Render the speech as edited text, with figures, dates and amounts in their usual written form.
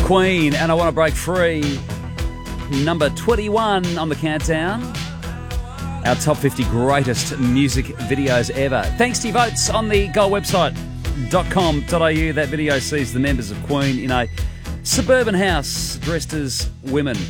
Queen, and I Want to Break Free. Number 21 on the countdown. Our top 50 greatest music videos ever. Thanks to your votes on the goldwebsite.com.au. That video sees the members of Queen in a suburban house dressed as women.